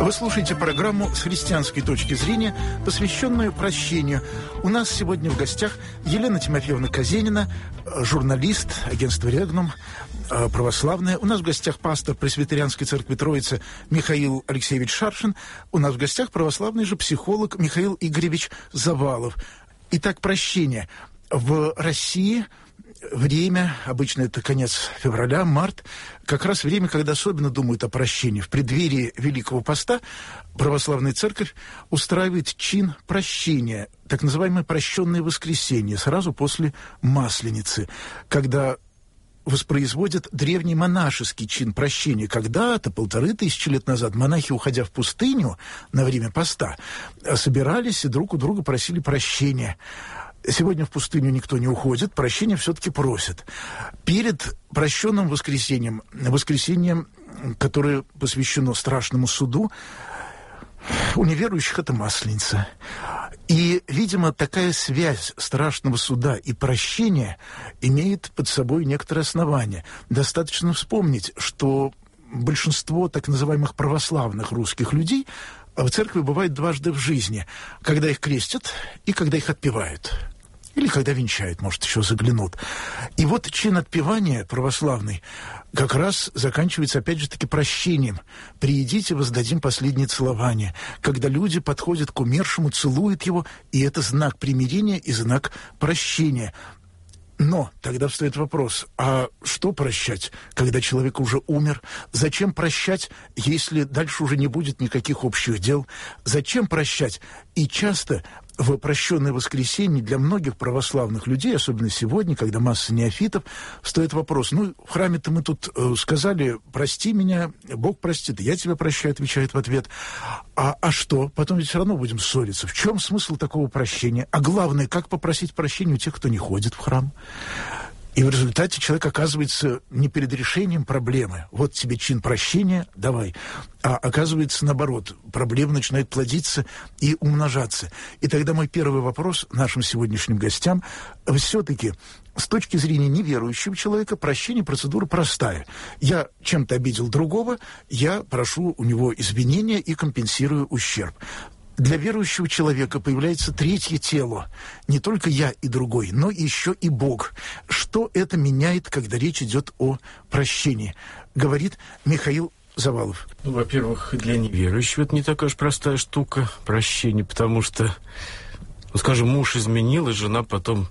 Вы слушаете программу «С христианской точки зрения», посвященную прощению. У нас сегодня в гостях Елена Тимофеевна Казенина, журналист агентства «Регнум», православная. У нас в гостях пастор Пресвитерианской церкви Троицы Михаил Алексеевич Шаршин. У нас в гостях православный же психолог Михаил Игоревич Завалов. Итак, прощение. В России время, обычно это конец февраля, март, как раз время, когда особенно думают о прощении. В преддверии Великого Поста православная церковь устраивает чин прощения, так называемое прощенное воскресенье, сразу после Масленицы, когда воспроизводят древний монашеский чин прощения. Когда-то, 1500 лет назад, монахи, уходя в пустыню на время поста, собирались и друг у друга просили прощения. Сегодня в пустыню никто не уходит, прощения все-таки просят. Перед прощенным воскресеньем, которое посвящено страшному суду, у неверующих это Масленица. И, видимо, такая связь страшного суда и прощения имеет под собой некоторые основания. Достаточно вспомнить, что большинство так называемых православных русских людей в церкви бывает дважды в жизни, когда их крестят и когда их отпевают. Или когда венчают, может, еще заглянут. И вот чин отпевания православный как раз заканчивается, опять же таки, прощением. «Приидите, воздадим последнее целование». Когда люди подходят к умершему, целуют его, и это знак примирения и знак прощения. Но тогда встает вопрос, а что прощать, когда человек уже умер? Зачем прощать, если дальше уже не будет никаких общих дел? Зачем прощать? И часто в прощенное воскресенье для многих православных людей, особенно сегодня, когда масса неофитов, встает вопрос, в храме-то мы тут сказали, прости меня, Бог простит, я тебя прощаю, отвечает в ответ. А что? Потом ведь все равно будем ссориться. В чем смысл такого прощения? А главное, как попросить прощения у тех, кто не ходит в храм? И в результате человек оказывается не перед решением проблемы. Вот тебе чин прощения, давай. А оказывается, наоборот, проблема начинает плодиться и умножаться. И тогда мой первый вопрос нашим сегодняшним гостям. Все-таки, с точки зрения неверующего человека, прощение процедура простая. Я чем-то обидел другого, я прошу у него извинения и компенсирую ущерб. Для верующего человека появляется третье тело. Не только я и другой, но еще и Бог. Что это меняет, когда речь идет о прощении? Говорит Михаил Завалов. Во-первых, для неверующего это не такая уж простая штука, прощение, потому что, скажем, муж изменил, и жена потом